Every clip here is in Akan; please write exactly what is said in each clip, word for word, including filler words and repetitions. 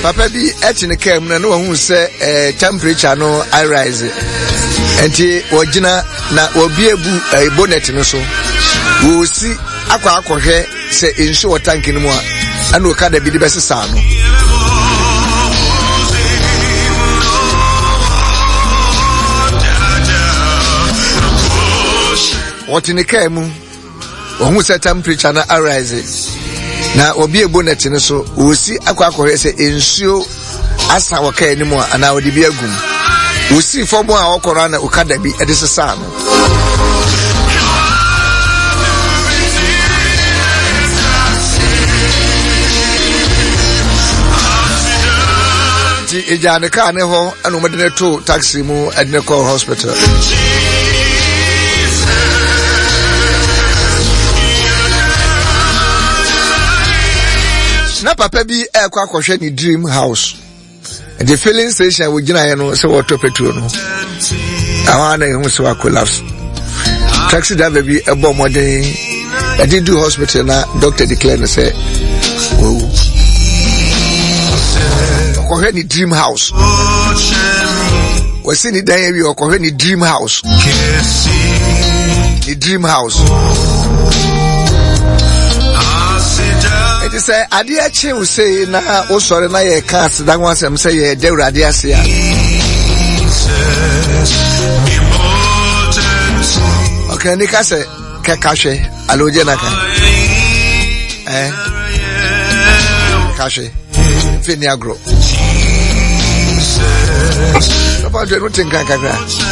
papa bi etine kem na no hu se eh temperature no I rise enti wogina na obi ebu eh, bonnet no so wo si akwa akohwe se ensu watank ni mu a ana okada bi de besesa no wotine kem ohun se temperature na I rise na obi ebu net ne so osi akwa akohwe se ensuo asa waka ni mu ana odi bi agum osi fomo a okoro na okada bi edesesa no ti ejane ka ne ho anu medene to taxi mu edne call hospital na papa bi e kwa kwahwe ni dream house and the filling station we gina no se water petrol no awana ehun se wa collapse taxi driver bi e bo modern e did do hospital na doctor declare no say oh kwahwe ni dream house we see ni dan wi kwahwe ni dream house ni dream house it say ade a che we say na o sore na ye ka se dan wansem say ye de urade ase a okay ni ka se ka ka hwe aloje na ka eh ka hwe fini agro papa je no tin kan kakra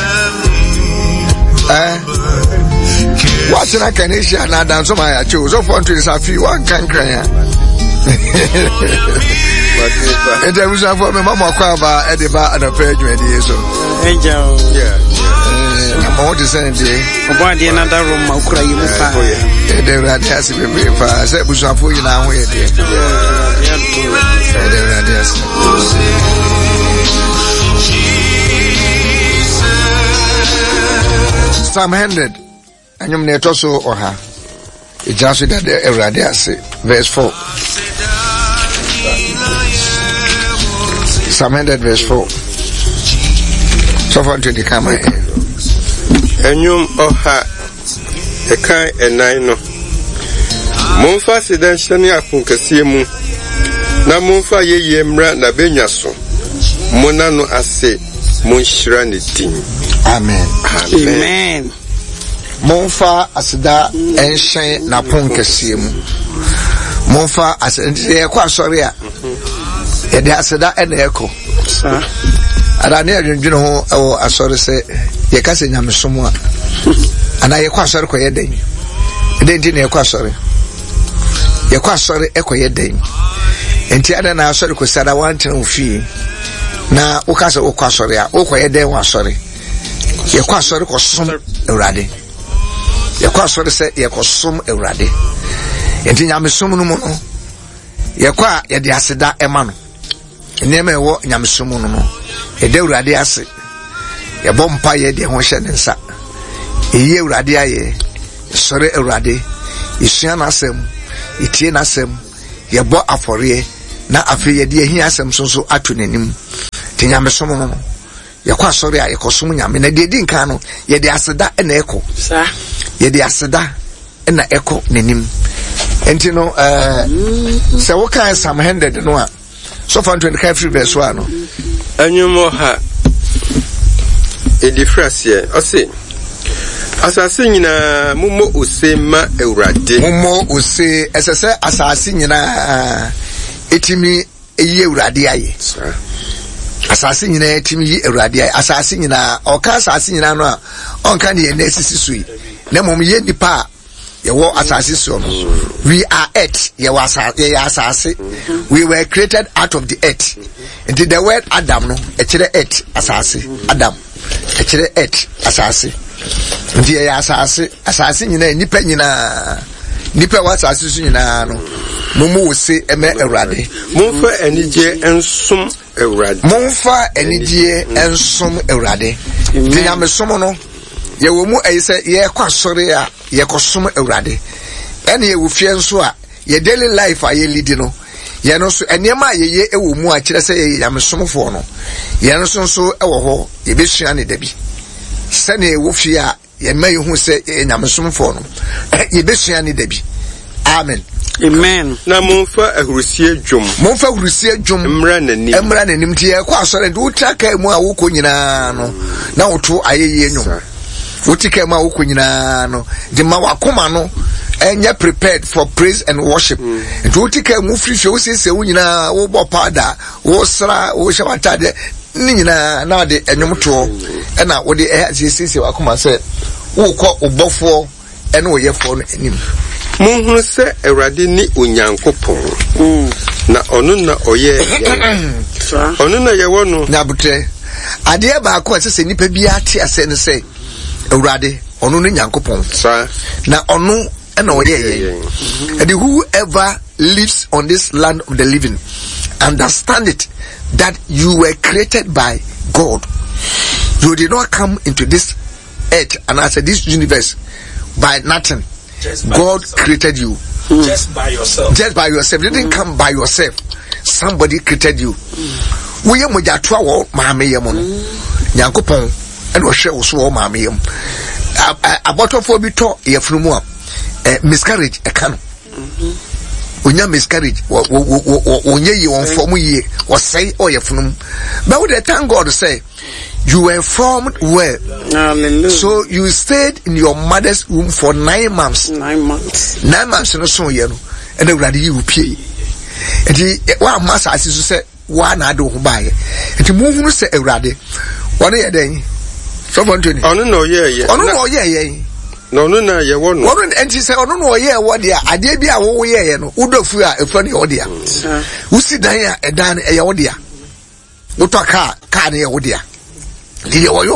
eh what na kanisha na dan so ma ya che so for twenty safi one kan kan ya e de we so for me mama kwa ba e de ba ana pa adwadi yeso enja yeah I'm all the same day obo ade na da room ma kura yi mu fa e de radi asi be be fa se bu so afo yi na ho ye de e de radi asi Sam handed anyum ne toso oha ijaso da erade ase verse four Sam handed verse four so for to the camera anyum oha ekai enai no monfa sedan ni afunkasie mu na monfa yeye mra na benya so mona no ase monhira ne din amen amen, amen. Monfa asida enshen na ponkesie mu monfa asida kwa sori a e de asida ene eko sa ada ne adwendwene ho ewo asori se ye ka se nyamesomo a ana ye kwa sori ko ye den den din ye kwa sori ye kwa sori eko ye den enti ada na asori ko sada wanten ofi na ukase ukwa sori a ukwa ye den wa sori ye kwa sori ko som urade ye kwa sori se ye ko som urade enti nyamesom no mu no ye kwa ye de aseda ema no enema ewo nyamesom no no e de urade ase ye bompa ye de ho hye ne nsa eye urade aye sori urade isua na asem itie na asem ye bo afore na afi ye de ehia asem so so atu nanim ti nyamesom no no ye kwa sori a ye ko som nyame na de di nkan no ye de aseda na eko sa ye de aseda na eko nanim enti no eh se wo kan Sam handed no a so for twenty-five verse one no anyumo ha edifrasie o se asase nyina mumo ose ma eurade mumo ose esese asase nyina etimi eyi eurade aye asase nyina etimi yi eurade aye asase nyina oka asase nyina no a onka ne na esisi sui na mom ye nipa ye wo asase so no we are earth ye was ye asase we were created out of the earth and the word Adam no e kire earth asase Adam e kire earth asase ndi ye asase asase nyina nipa nyina nipa wa asase so nyina no mumu wose eme Ewurade monfa enije ensom Ewurade monfa enije ensom Ewurade tinya mesom no ye wo mu ayise ye kwasore a ye kosom Ewurade ene ye wo fie nso a ye daily life a ye lead no ye no so enema ye ewo mu a kire se ye yamsomfo no ye no so so ewo ho ye besua ne da bi se ne wo fie a ye mai hu se yamsomfo no ye besua ne da bi. Amen. Amen. Na monfa ahurusie dwom. Monfa ahurusie dwom. Emra nanim. Emra nanim tie kwa asore de utraka mu a woko nyina no. Na woto ayeye nwom. Wotika mu a woko nyina no. De ma wakoma no enye prepared for praise and worship. Nti wotika mu frifie wo sese wo nyina wo bo pada, wo sra, wo shawata de ni nyina na de enwom to. E na wo de eh sese wakoma se wo kɔ obofo ene wo yefo no anim. Munhu se Awurade ni Onyankopɔn na ɔno na ɔyɛ ɔno na yɛwɔ no na butre ade ba akɔ sɛ nipa bi ate ase ne sɛ Awurade ɔno ne Nyankopɔn sa na ɔno na ɔyɛ yɛ and whoever lives on this land of the living understand it that you were created by God. You did not come into this earth and as this universe by nothing. By God yourself. Created you. Mm. Just by yourself. Just by yourself. You didn't mm. come by yourself. Somebody created you. We are mojatwa wo maame yem no. Nyankopon and wo hwe wo so wo maame yem. Abotofo bi to yefunu a miscarriage e ka no. Onya miscarriage wo onye yi won form yi wo say o yefunu. But we thank God say you were formed well. Hallelujah. So you stayed in your mother's womb for nine months. Nine months. Nine months no so ye no. And then ready you pay. And wa massa as you say wa na do ho bae. And mu hunu say Awurade. One ye den. So for twenty. Ono no ye ye. Ono no ye ye. No no na ye wo no. Ono enti say ono no ye wo dia. Ade bi a wo ye ye no. Udofu a efra ne wo dia. Usi dan a edan e ye wo dia. Uto car car ne ye wo dia. You are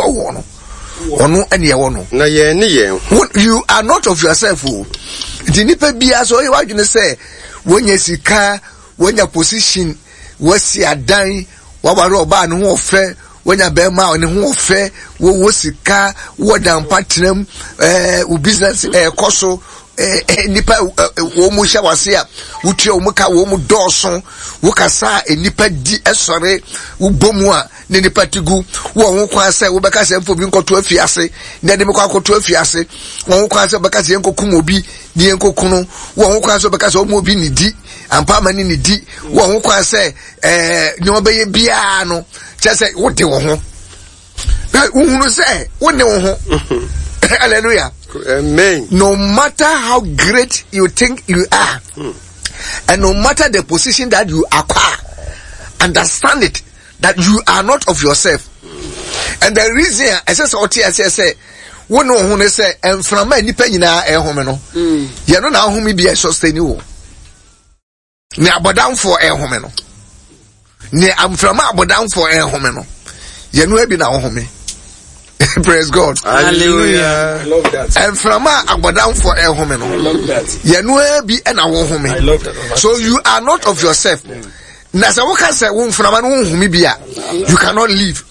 not of yourself. The nipa bia so you want to say when you see car, when your position was your dying, what about ban who fair, when your bear and who fair, what was the car, what down platinum, uh, business, uh, coso. Nipa wo sha wasia wutie wo muka wo mu dɔɔso wo kasa nipa di esɔre wo bomu a ne nipa tigu wo ho kwa sɛ wo bɛka sɛ mfo bi nkoto afiase ne de mekɔ akoto afiase wo ho kwa sɛ bɛka sɛ enkokum obi ne enkokunu wo ho kwa sɛ bɛka sɛ omo obi ne di ampa mani ne di wo ho kwa sɛ eh ne obɛyɛ bia no kyɛ sɛ wo de wo ho wo hunu sɛ wo ne wo ho hallelujah. Amen. No matter how great you think you are, mm. and no matter the position that you acquire, understand it that you are not of yourself. Mm. And the reason I say so, I say, one no one say, and from my nipa nyina e home no, you know now whom be a sustain you. Ne abodan for e home no, ne am from abodan for e home no, you know be na home. Praise God. Hallelujah. I love that. And from Abadan for El Homeno. I love that. Yanue be and our home. I love that. So you are not of yourself. Nasa waka say won from an humibia. You cannot live.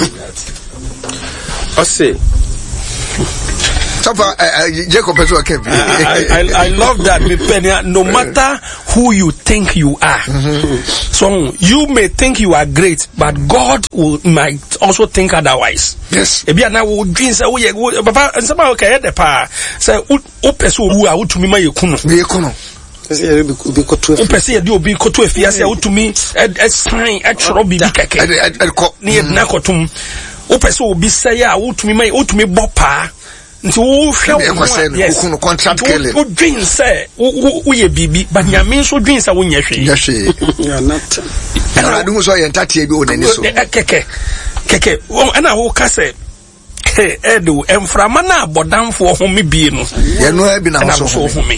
I say. Jacob I, I, I love that. No matter who you think you are, mm-hmm. so you may think you are great, but God will might also think otherwise. Yes. Ebi ana wo dream say wo ye papa nsema o ka de pa say o pese owu a wotumi ma yekunu. Yekunu. Pese ye bi koto afi. Pese ye di obi koto afi ase a wotumi e sign e choro bi keke. Ne ye na kotum. O pese obi say a wotumi ma wotumi bo pa. Nti wo hwe yes wo contract kele wo dream say wo ye bibi but nyame so dream say wo nya hwe nya hwe ya not ana du so ye ntatie bi wo nani so keke keke ana wo ka say eh edo emframa na abodanfo ho me bie no ye no abi na so ho me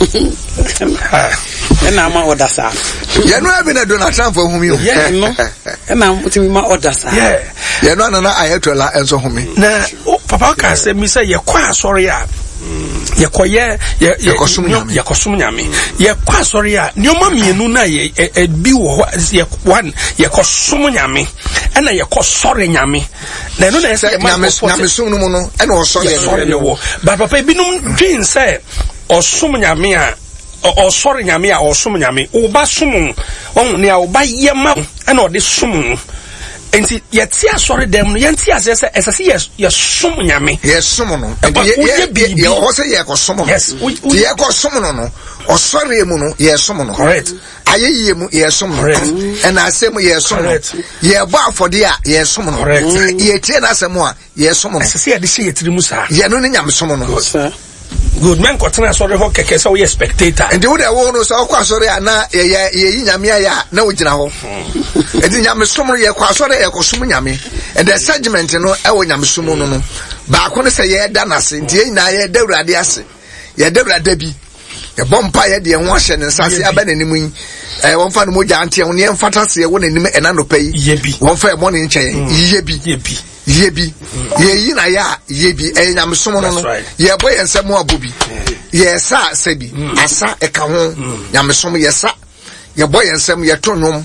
ena ma order sa ye no abi na Donald Trump ho me ye no ena mutimi ma order sa ye no na ayetola enso ho me na papa ka say mi say ye kwa sorry a ye koye ye ye kosum nyame ye kosum nyame ye kwa sorry a nyoma mienu na ye bi wo ye one ye kosum nyame ena ye kosori nyame na no na say nyame nyame sum no no ena o sorry wo but papa bi no dream say osum nyame a or sorry nyame or sum nyame o ba sum on ne o ba yema e na o de sum enti yeti asori dem no yenti asese esese yes yes sum nyame yes sum no ye ye o se ye ko sum no yes ye ko sum no no o sori mu no ye sum no correct ayeye mu ye sum no and asem ye sum no ye bo afode a ye sum no ye tie na asem a ye sum no esese ye de se yetiri mu sa ye no ne nyame sum no good man kotena sorry ho keke so we spectator and wo de wo no so kwa sorry na ye ye nyame ya na wo gina ho edi nyame som no ye kwa sorry ye ko som nyame and the segment no e wo nyame som no no ba ko ne se ye da na se ntie na ye da urade ase ye da urade bi ye bompa ye de ho hye ne nsase aba nanim yi eh won fa no mo jante ho ne mfata se ye wo nanim e na no pay won fa e mo ne nche ye bi ye bi yebi ye yi na ya yebi e nyame som no no ye boy ensem abobi ye sa sabi asa e ka ho nyame som ye sa ye boy ensem ye to nom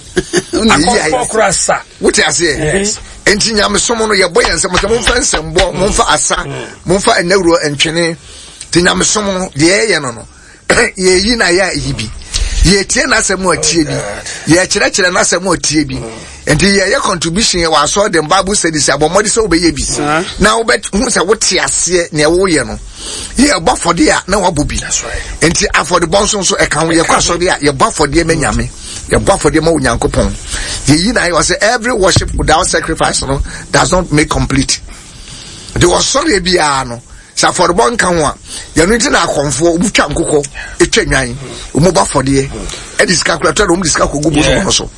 akokra sa wuti ase enti nyame som no ye boy ensem so mo fa ensem bo mo fa asa mo fa enawro entwene ti nyame som no ye ye no no ye yi na ya yebi ye tie na asem atie bi ye kire kire na asem atie bi enti ye ye contribution ye wa so the Bible said this abomodi so be ye bi na wo bet hu se wo tie ase na wo ye no ye gba fode a na wo bobi enti afode bonso so e kan ye kwa so de a ye gba fode ma nyame ye gba fode ma onyankopon ye yi na ye say every worship without sacrifice no does not make complete the was sorry bia no sa for bon kan ho a ye no ntina akonfo obutwa nkokọ etwa nwan omo ba fode e dis calculator omo dis calculator go bo so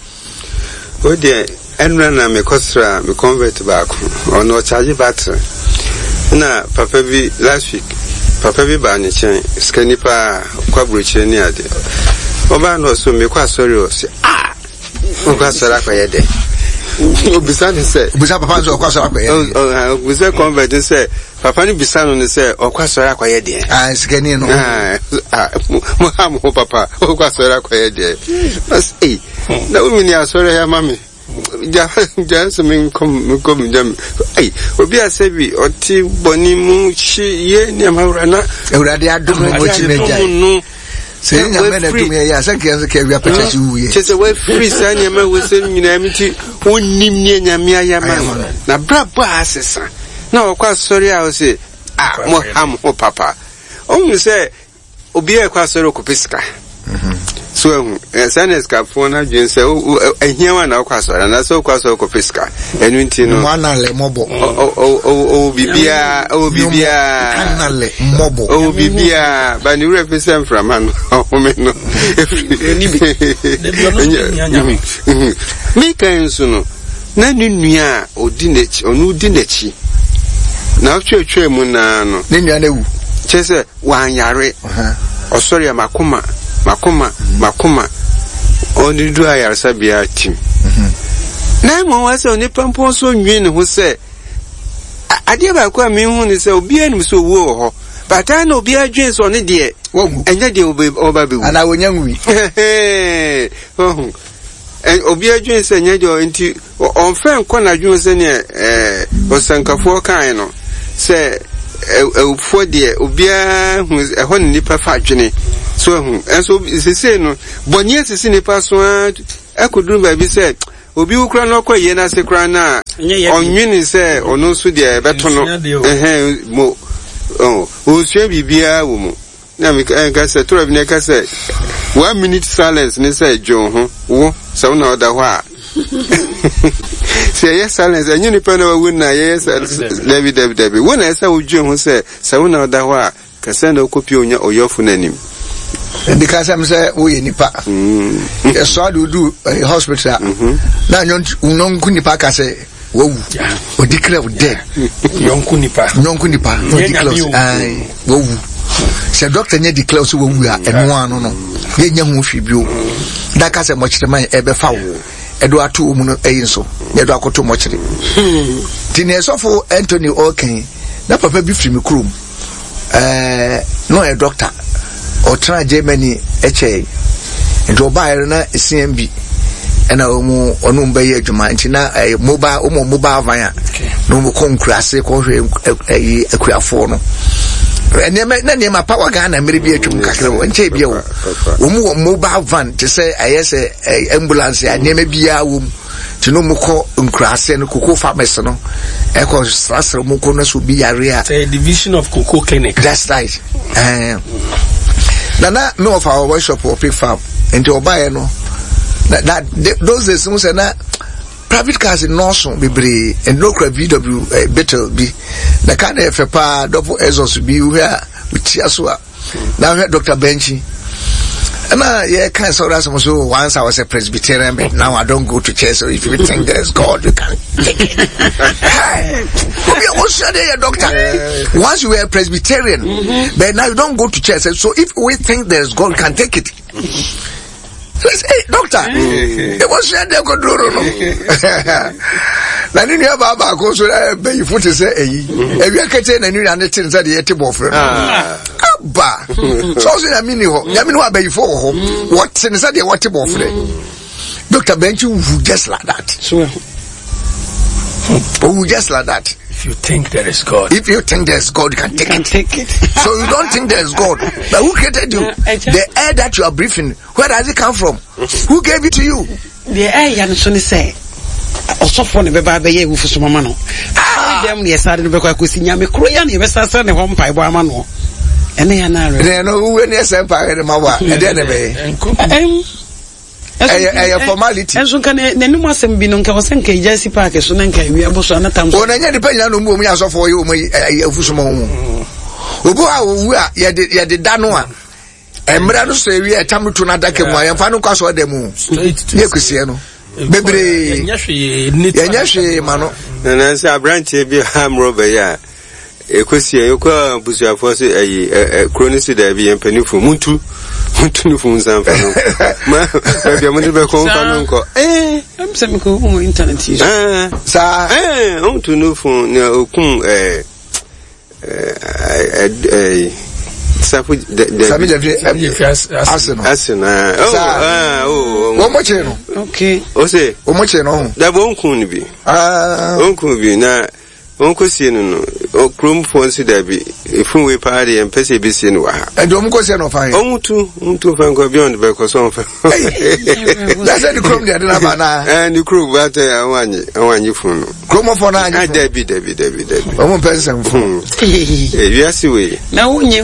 o de enra na me kostra me convert back ono charge battery na papa bi last week papa bi ba ni chen skani pa kwa broche ni ade oba no so me kwa sorry o se ah o kwa sora kwa yede obisa ni se obisa papa so kwa sora kwa yede o obisa convert ni se papa ni bisa no ni se o kwa sora kwa yede ah skani no ah mo ha mo papa o kwa sora kwa yede bas eh na umi ni asore ya mami ja ja so min kom kom jam ai obi asebi oti boni mu chi ye ni amawra na ewrade adom mo chi meja se nya me na dum ye ya se ke ke wi apata chi wuye che se we free sa nya me we se nyina mi ti onnim ni nya me ayama na brabo asesa na okwa asore a o se ah mo ham o papa o se obi e kwa asore ko pesika so sanes ka fona dwen se ehia wa na kwasora na so kwasora ko fiska enu nti no mana le mobo o o o bibia o bibia mana le mobo o bibia ba ni represent from man o me no ni bi de bi no me kan so no na nunua odi nechi onu di nechi na twetwe mu na no ne nua na wu chese wa nyare o sorry makoma makoma makoma oni du ayarsa bia tim na mo wase oni pampo so nwi ne ho se ade ba kwa me hu ne se obi anim so wo ho bata na obi adwen so ne de wogu enye de oba be wu ana wonya nwi oh en obi adwen se enye de nti on fe nko na adwen se ne eh osankafo kan no se e fo de obi a hu e ho ne nipa fa adwene so hu enso sese no bonye sese nipa so akoduru ba bi se obi ukra no koye na se kra na onwini se ono so de beto no eh mo oh o sue bibia wo mu na me ka se to bi ne ka se one minute silence ne se jon ho wo se una oda ho a se yes silence enyi nipa na wo na yes David David David wo na se wo jon ho se se una oda ho a ka se na okopi onya oyofu nanim because I'm say we nipa mm so do do hospital na nyonku nipa ka say wo o declare dead nyonku nipa nyonku nipa o declare ai wo se doctor nya declare so wo a eno ano no ye nya hu hwe bio da ka say mo kire man e be fa wo edo ato mu no eyin so edo akoto mo kire tini sofo Anthony Oken na papa bi firi mi krom eh no a doctor o tra Germany eche ndo ba na C M B ena omu onu mbaye adwuma nti na mobile omo mobile van no mo konkrase ko hwe akuafo no enema na nema power Ghana mere bi atwum kakra wo nche bia wo wo mobile van to say ayese ambulance ya nema bia wo tino muko nkrase no koko pharmacy no e ko sasra muko no so bi yare a a division of cocoa clinic. That's right. eh nana me of our workshop or pick farm into obaye no that those days we say na private cars in Norson bebre and local V W uh, Beetle be the kind of pa double exhaust be where with Chiasua. Now here Doctor Benchy. And I yeah can't so that's so once I was a Presbyterian, but now I don't go to church. So if you think there's God, you can take it. What's your day, doctor? Once you were a Presbyterian, mm-hmm. but now you don't go to church. So if we think there's God, you can take it. Let's say, doctor, it was said they could do no. Now, you have a goes to you put to say, if you can tell any other things that you have for Abba. So, I mean, you mean what by for what since that you want to for Doctor Bench, you just like that. So, oh, just like that. If you think there is God, if you think there's God, you can take you can it. Take it. So you don't think there's God, but who created you? The air that you are breathing, where does it come from? Who gave it to you? The air, you know, say. Also, for the baby, who for some man. Ah, them the side of the Bakusinia, me Korean, you best send a home pie by Mano. And they are now. They know who in the empire in Mawa, and then away. A formality. And so can the new Massam be non Kawasan Jesse Parker, so then we are both on a time. When I get the pen on whom we are so for you, my Fusumo. Ubu, ya the Danoa. And Brado say we are Tamu to Nadaka, my Fano Castle demo. Yakusiano. Baby, Yashi, Mano. And as a branch, be a ham robber, ya. Equisia, you call Busia Fosse a chronicity there be and penny for Muntu. Muntu from San Fano. Maybe I'm going to be called Eh, I'm some cool internet. Ah, sir, eh, on to know from Okun, eh, eh, Sapu, the Arsenal. Arsenal. Oh, one more channel. Okay. Oh, say, one more channel. That won't could be. Ah, won't could be now. Uncle Sino, or Crum Fonsi Debbie, if we party and Pessy be seen. And don't go send of fine. Oh, two, two fan go beyond the back or something. That's the Crum there, and the crew, but I want you, I want you from Chromophone. I Debbie, Debbie, Debbie, Debbie. One person. Yes, we. Now, you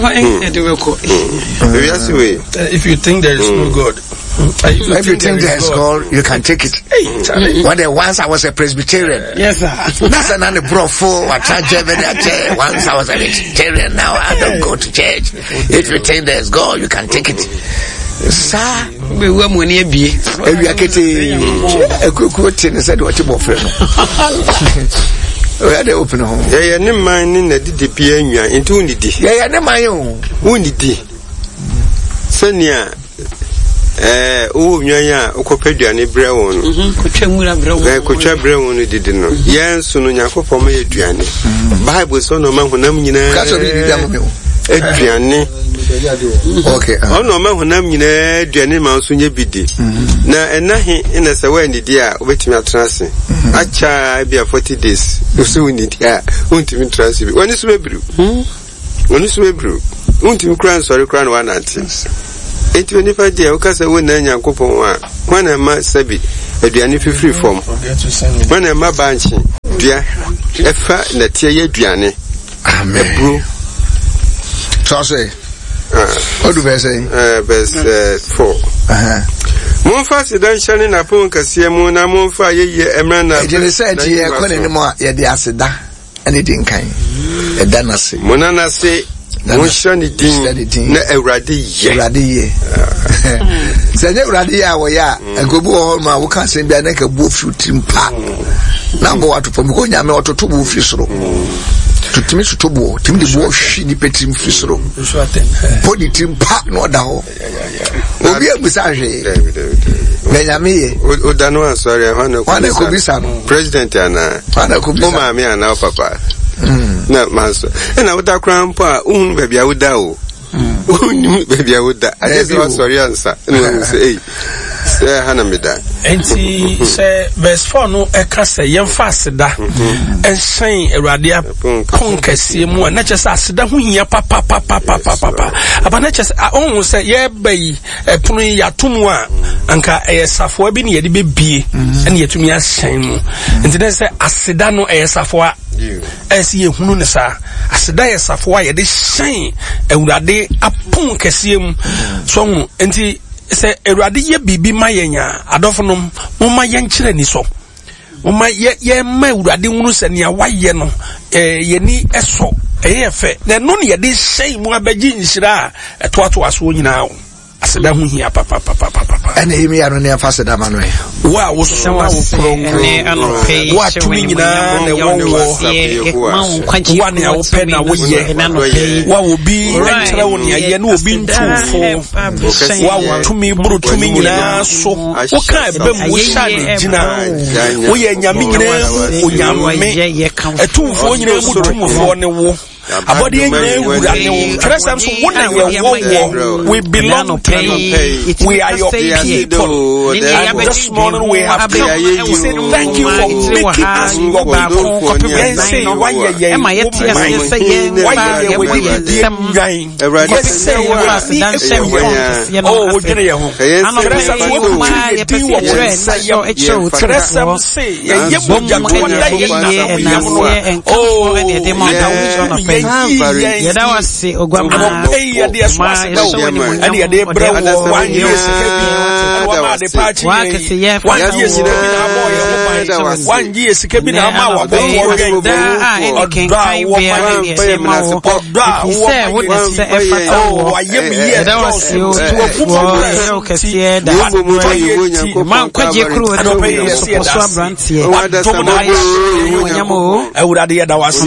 yes, we. If you think there is no God, if you think there is God, you can take it. When once I was a Presbyterian. Yes, sir. That's another prof. I tried Germany once I was a vegetarian, now I don't go to church. If you think there's God, you can take it. Sir, we were money be. If you are getting a good thing, said what you offer. We had the open home. Yeah, no mind in the D P N into unity. Yeah, no my own. Unity. Sonia. Eh, oh, nyanya, okopeduane brewo no. Kotwamura brewo. Eh, kotwa brewo no didi no. Yen so no nyakopɔ ma eduane. Bible so no ma honam nyina. Ka so bi di damo me. Eduane. Okay. Ono ma honam nyina eduane ma so nya bidi. Na enahe ina se wa ndidi a obetimi atrase. Acha bia forty days. So ndidi a untimi trase bi. Wani so bebru. Wani so bebru. Untimi kran sorry kran one anti. Enti oni pa dia o kasa won na Nyankopon a kwana ma sabi aduane free form kwana ma banchi dua efa na tie ye aduane amen bro so say ah odu be say eh verse four aha mon fa sidan shane na pon kase mu na mon fa ye ye emra na e je say tie ye kwana ni mo ye de aseda ene din kan e da na se mo na na se Mon shani din na Ewrade ye. Ewrade ye. Sanye Ewrade ye awo ya. Enkobu ho ma wo kan sen bia na ka bu ofi timpa. Na bo watu pom ko nyame ototo bu ofi soro. Tutimi tutobo, timi de bu ofi ni petim fi soro. Podi timpa no da ho. Obi abusaje. Na nyame ye. O da no asori ha na ko. Wana ko bisa no. President ana. Wana ko bisa. O ma me ana papa. Na maso na uda krampa un bebia uda o un bebia uda ade so sorry answer no say Say Hanamida. Enti say verse four no eka say yemfa aseda enhyen Awurade apon kese mu na kyese aseda ho hia papa papa papa papa aba na kyese on say ye bayi epono yatom a anka eyesafo bi ne ye de bebie ene yetumi ahyen mu enti na say aseda no eyesafo a esi ehunu ne sa aseda yesafo a ye de hyen Awurade apon kese mu so enti se Awurade ye bibi ma yenya adofonom mo ma yenkyere ni so mo ma ye ye ma Awurade hunu se ne awaye no eh ye ni eso eh efe na no ne ye de hyei mu abagi nhyira eto ato aso nyina aseda hu hia papa papa papa ene yimi ya no ne fa aseda ma no e wa wo so wa wo kro ne anope wa tumi nyina na wo wa ne wo pe na wo ye wa wo bi enkyere wo ne ye na obi ntufo wa wo tumi buru tumi nyina so wo ka ebe mu wo sha ne gina wo ye nyame nyina wo nyame etufo nyina mu tumfo ne wo abodi enye wura ne wo tresam so wo na ye wo we belong to you. We are your people. And this morning we have come and say thank you for making us your people. And say why ye ye why ye we did yes say oh we gonna ye ho tresam wo ma di wo say tresam say ye bo jato na ye na oh yada wase ogwama eh de swase da and de bra wo one year sikabi wa ma de party one year sikabi na boy wo one year sikabi na ma wa bo wo da ah e ken kai be e ma wo da wo wo de se e fata wo aye me year da wase o tu wo kese da man kwaje kru do pe so abrantie to na ye nyamo Awurade ya da wase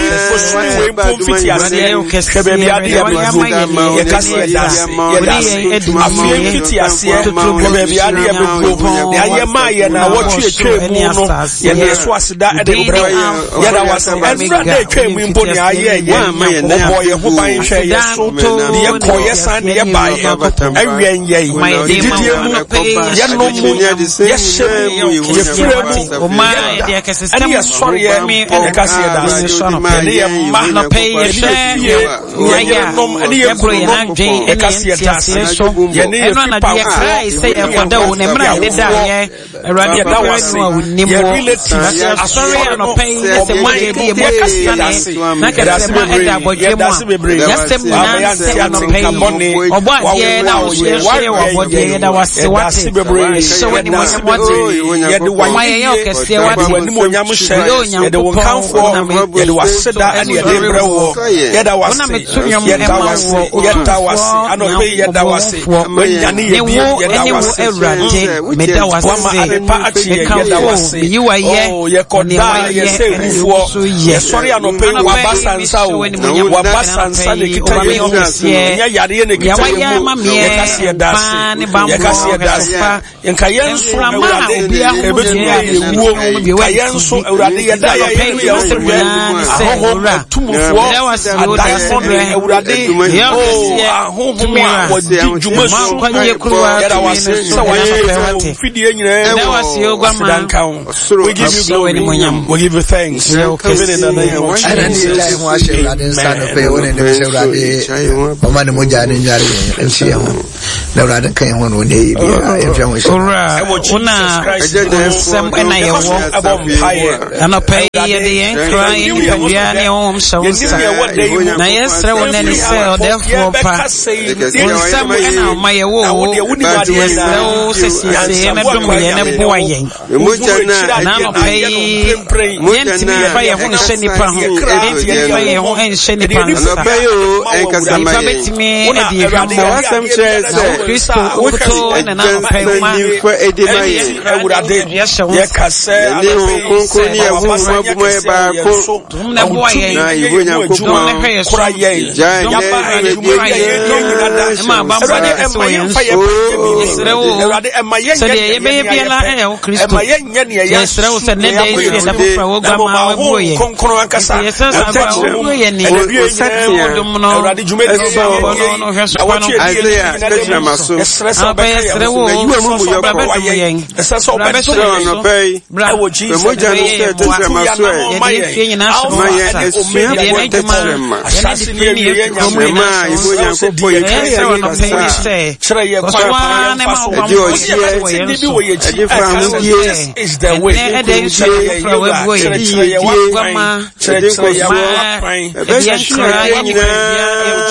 confiti ase kebe bi ade ya bezu ye kasi ye das ye das afie fiti ase kebe bi ade ya bezu ya ye ma ye na wotwe etwe mu no ye ne so aseda ade bra ye da wase every day etwe mu mpo ne aye ye mo ye ho ban hwe ye so ne ye ko ye san ne ye ba ye awen ye didie mu ye no mu ye shemu ye fire mu o ma ye ka system ye sorry ye kasi ye das ye ye ma pay ye share ya ya e bro ye na dwen e kasi ye das ye ne ye na dia cry say e kwada wo ne mra de da ye Awurade da wase ye relatives sorry no pay say mo ye bi e mo kasi ye na ka se ma e da bodwe mo ya se mo na se no pay obo ade na wo ye share wo bodwe ye da wase wate so when mo se mo ye de wa ye ye kasi wate ni mo nyam hye ye de wo kanfo ye de wase da ane ye de bra wo yeda wase yeda wase yeda wase ano be yeda wase onyane ye bi yeda wase Awurade meda wase pa achi yeda wase yiwa ye oh ye koda ye se rufuo ye sorry ano pe wa basansa o wa basansa ne kita ye nya yare ye ne kita ye kasi yeda wase ye kasi yeda wase enka yenso Awurade ebetumi ye wuo ka yenso Awurade yeda ye ye wase ahọ tumfuo Awurade oh ahohom a wodi dwuma so kwanye kruwa yada wase se wanye fidie nyina da wase ogwama we give you glory we give you thanks even in the name of Jesus and the ho ashe Awurade nsa no pe woni ne se Awurade o ma ne mo ja ne nyare enchi ho na Awurade kan ho no ne yi bia enfia ho so ora una sem ena ye wo ana pe ye de en cry in bia ne hom so na yesre wona ni se therefore pa onsam ena ma ye wo yesre o se se na dum ye na boa yen na no pe yenti mi fa ye ho hye nipa ho yenti mi fa ye ho hye nipa no pe yo en kasama ye betimi e di hwamo asem chere Kristo woto na na pe ma edi ma ye Awurade ye kase ne konko ni e hu mabumo e ba ko na boa yen na ibo nyankopon kura ye ja ye ma ba ba de so yen Awurade Awurade ema ye so de ye be bia na e o Kristo enya ne ya yesra wo se ne da yi da fofra wo gwa ma wo ye konkoro ankasa yesra sa wo ye ni o satia awrade jume de no no hweso pa no Isaiah betra maso esresa ba yesra wo yiwa mu mu ba ye esresa o ba no pay bra Jesus mo ja no se tetra maso e ma ye nyina so ma ye esua bo tetra ma asase ni ye nya ma ibo nya ko po ye yesra no pay se chere ye kwa kwa ne ma e di o sie e di fra mu die is the way e dey say fra we boy chere ye wa ma chere ye wa e be shira nyina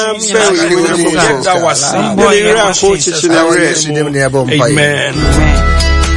be we mu that was boy ra ko chichi na re Amen.